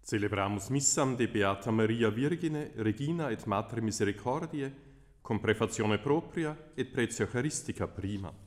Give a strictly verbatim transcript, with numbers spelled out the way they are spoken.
Celebramus missam de Beata Maria Virgine, Regina et Mater Misericordiae, com prefazione propria et pretio Eucharistica prima.